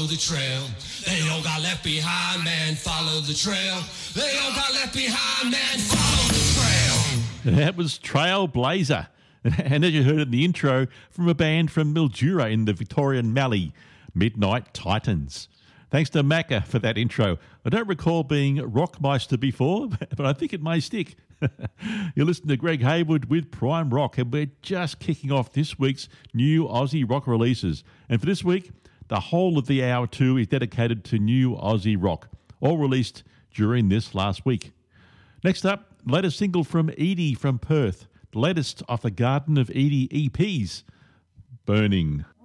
the trail. They all got left behind, man, follow the trail. They all got left behind, man, follow the trail. That was Trailblazer. And as you heard in the intro, from a band from Mildura in the Victorian Mallee, Midnight Titans. Thanks to Macca for that intro. I don't recall being Rockmeister before, but I think it may stick. You're listening to Greg Haywood with Prime Rock, and we're just kicking off this week's new Aussie rock releases. And for this week, the whole of the hour 2 is dedicated to new Aussie rock, all released during this last week. Next up, latest single from Edie from Perth, the latest off the Garden of Edie EPs, Burning.